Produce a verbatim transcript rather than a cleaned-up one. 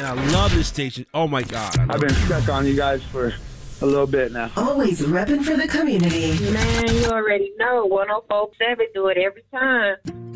man. I love this station. Oh, my God. I've been stuck on you guys for a little bit now. Always repping for the community. Man, you already know. one oh four point seven do it every time.